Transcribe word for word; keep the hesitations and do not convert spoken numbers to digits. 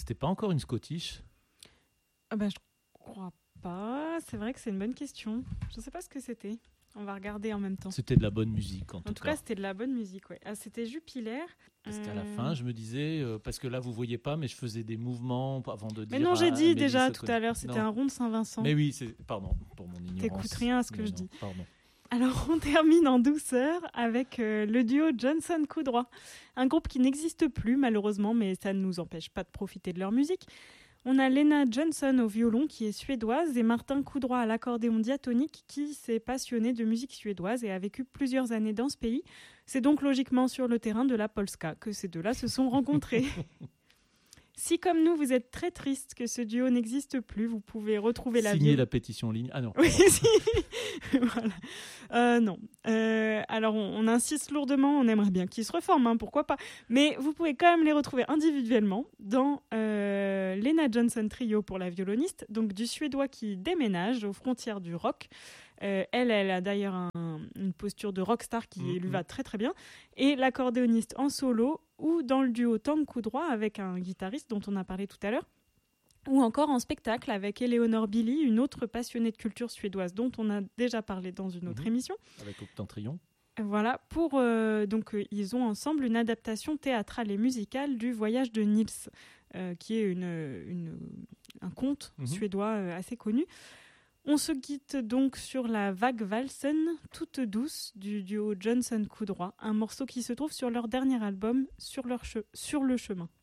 C'était pas encore une Scottish ? Ah ben, je crois pas. C'est vrai que c'est une bonne question. Je sais pas ce que c'était. On va regarder en même temps. C'était de la bonne musique, en, En tout, tout cas. cas, c'était de la bonne musique, ouais. Ah, c'était Jupiler. Parce qu'à Euh, la fin, je me disais, euh, parce que là, vous voyez pas, mais je faisais des mouvements avant de dire. Mais non, j'ai à dit Amélie déjà Soconi. tout à l'heure, c'était Non. un rond de Saint-Vincent. Mais oui, c'est... pardon pour mon ignorance. T'écoutes rien à ce que Mais je non, dis. Pardon. Alors, on termine en douceur avec euh, le duo Johnson-Coudroy. Un groupe qui n'existe plus, malheureusement, mais ça ne nous empêche pas de profiter de leur musique. On a Lena Johnson au violon, qui est suédoise, et Martin Coudroy à l'accordéon diatonique, qui s'est passionné de musique suédoise et a vécu plusieurs années dans ce pays. C'est donc logiquement sur le terrain de la polska que ces deux-là se sont rencontrés. Si, comme nous, vous êtes très triste que ce duo n'existe plus, vous pouvez retrouver la Signer vieille... la pétition en ligne. Ah non. Oui, si. Voilà. Euh, non. Euh, alors, on, on insiste lourdement, on aimerait bien qu'ils se reforment, hein, pourquoi pas. Mais vous pouvez quand même les retrouver individuellement dans euh, Lena Johnson Trio pour la violoniste, donc du suédois qui déménage aux frontières du rock. Euh, elle, elle a d'ailleurs un, une posture de rockstar qui Mm-hmm. lui va très très bien. Et l'accordéoniste en solo ou dans le duo Tang Coudroy avec un guitariste dont on a parlé tout à l'heure. Ou encore en spectacle avec Eleonore Billy, une autre passionnée de culture suédoise dont on a déjà parlé dans une autre Mhm. émission. Avec Octentrion. Voilà, pour, euh, donc, euh, ils ont ensemble une adaptation théâtrale et musicale du Voyage de Nils, euh, qui est une, une, un conte Mhm. suédois euh, assez connu. On se quitte donc sur la vague Walsen, toute douce, du duo Johnson-Coudroy, un morceau qui se trouve sur leur dernier album, Sur, leur che- sur le chemin.